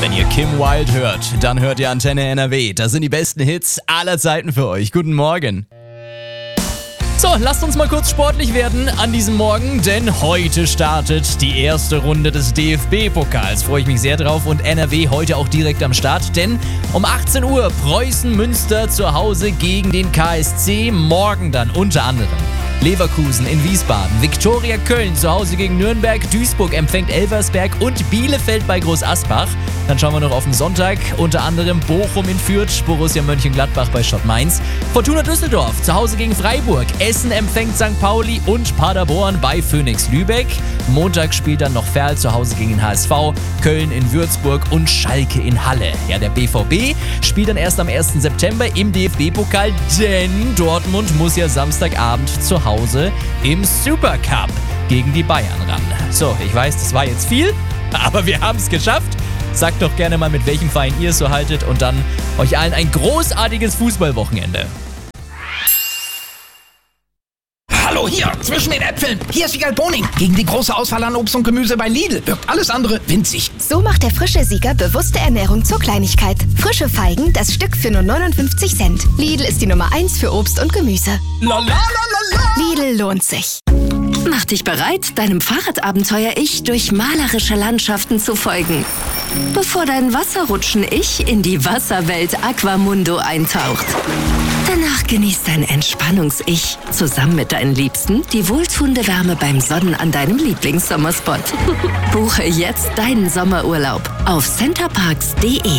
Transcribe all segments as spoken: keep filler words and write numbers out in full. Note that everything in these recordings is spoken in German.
Wenn ihr Kim Wilde hört, dann hört ihr Antenne N R W. Das sind die besten Hits aller Zeiten für euch. Guten Morgen. So, lasst uns mal kurz sportlich werden an diesem Morgen, denn heute startet die erste Runde des D F B-Pokals. Freue ich mich sehr drauf und N R W heute auch direkt am Start, denn um achtzehn Uhr Preußen Münster zu Hause gegen den K S C. Morgen dann unter anderem Leverkusen in Wiesbaden, Viktoria Köln zu Hause gegen Nürnberg, Duisburg empfängt Elversberg und Bielefeld bei Groß Asbach. Dann schauen wir noch auf den Sonntag, unter anderem Bochum in Fürth, Borussia Mönchengladbach bei Schott Mainz, Fortuna Düsseldorf zu Hause gegen Freiburg, Essen empfängt Sankt Pauli und Paderborn bei Phoenix Lübeck. Montag spielt dann noch Ferl zu Hause gegen den H S V, Köln in Würzburg und Schalke in Halle. Ja, der B V B spielt dann erst am ersten September im D F B-Pokal, denn Dortmund muss ja Samstagabend zu Hause im Supercup gegen die Bayern ran. So, ich weiß, das war jetzt viel, aber wir haben es geschafft. Sagt doch gerne mal, mit welchem Verein ihr es so haltet und dann euch allen ein großartiges Fußballwochenende. Hallo, hier, zwischen den Äpfeln. Hier ist Wiegald Boning. Gegen die große Auswahl an Obst und Gemüse bei Lidl wirkt alles andere winzig. So macht der frische Sieger bewusste Ernährung zur Kleinigkeit. Frische Feigen, das Stück für nur neunundfünfzig Cent. Lidl ist die Nummer eins für Obst und Gemüse. La, la, la, la, la. Lidl lohnt sich. Mach dich bereit, deinem Fahrradabenteuer-Ich durch malerische Landschaften zu folgen. Bevor dein Wasserrutschen-Ich in die Wasserwelt Aquamundo eintaucht. Danach genießt dein Entspannungs-Ich zusammen mit deinen Liebsten die wohltuende Wärme beim Sonnen an deinem Lieblingssommerspot. Buche jetzt deinen Sommerurlaub auf centerparks punkt de.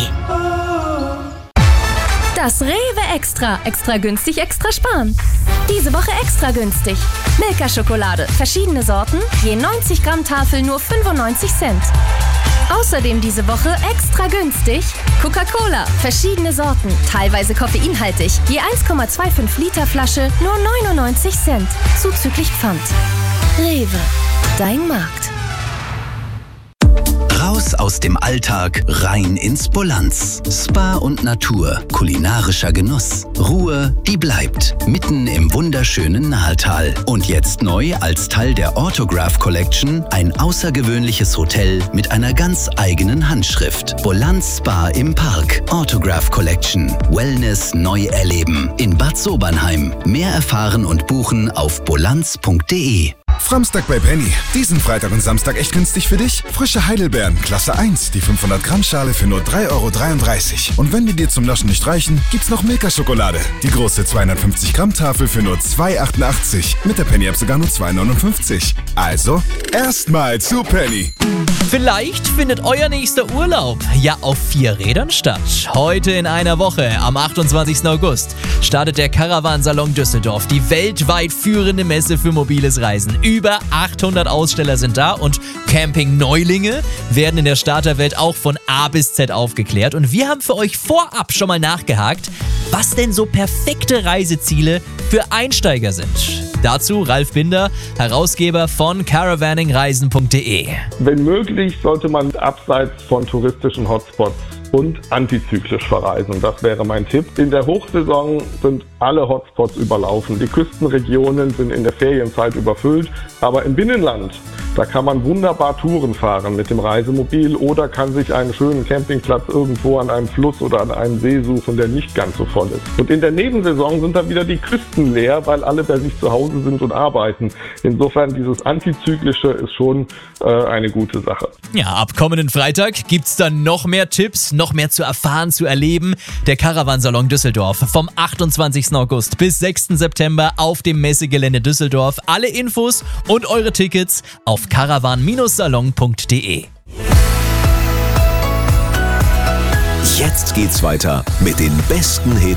Das Rewe Extra. Extra günstig, extra sparen. Diese Woche extra günstig. Milka-Schokolade, verschiedene Sorten, je neunzig Gramm Tafel nur fünfundneunzig Cent. Außerdem diese Woche extra günstig Coca-Cola, verschiedene Sorten, teilweise koffeinhaltig, je eins Komma fünfundzwanzig Liter Flasche nur neunundneunzig Cent, zuzüglich Pfand. Rewe, dein Markt. Raus aus dem Alltag, rein ins Bolanz. Spa und Natur, kulinarischer Genuss. Ruhe, die bleibt. Mitten im wunderschönen Nahetal. Und jetzt neu als Teil der Autograph Collection ein außergewöhnliches Hotel mit einer ganz eigenen Handschrift. Bolanz Spa im Park. Autograph Collection. Wellness neu erleben. In Bad Sobernheim. Mehr erfahren und buchen auf bolanz punkt de. Framstag bei Penny. Diesen Freitag und Samstag echt günstig für dich? Frische Heidelbeeren, Klasse eins, die fünfhundert Gramm Schale für nur drei Euro dreiunddreißig. Und wenn die dir zum Naschen nicht reichen, gibt's noch Milka-Schokolade. Die große zweihundertfünfzig Gramm Tafel für nur zwei Euro achtundachtzig. Mit der Penny-App sogar nur zwei Euro neunundfünfzig. Also, erstmal zu Penny. Vielleicht findet euer nächster Urlaub ja auf vier Rädern statt. Heute in einer Woche, am achtundzwanzigsten August, startet der Caravansalon Düsseldorf, die weltweit führende Messe für mobiles Reisen. Über achthundert Aussteller sind da und Camping-Neulinge werden in der Starterwelt auch von A bis Z aufgeklärt. Und wir haben für euch vorab schon mal nachgehakt, was denn so perfekte Reiseziele für Einsteiger sind. Dazu Ralf Binder, Herausgeber von caravanning reisen punkt de. Wenn möglich, sollte man abseits von touristischen Hotspots und antizyklisch verreisen. Das wäre mein Tipp. In der Hochsaison sind alle Hotspots überlaufen. Die Küstenregionen sind in der Ferienzeit überfüllt, aber im Binnenland, da kann man wunderbar Touren fahren mit dem Reisemobil oder kann sich einen schönen Campingplatz irgendwo an einem Fluss oder an einem See suchen, der nicht ganz so voll ist. Und in der Nebensaison sind dann wieder die Küsten leer, weil alle bei sich zu Hause sind und arbeiten. Insofern dieses Antizyklische ist schon äh, eine gute Sache. Ja, ab kommenden Freitag gibt's dann noch mehr Tipps, noch mehr zu erfahren, zu erleben. Der Caravansalon Düsseldorf vom achtundzwanzigsten August bis sechsten September auf dem Messegelände Düsseldorf. Alle Infos und eure Tickets auf caravan salon punkt de. Jetzt geht's weiter mit den besten Hits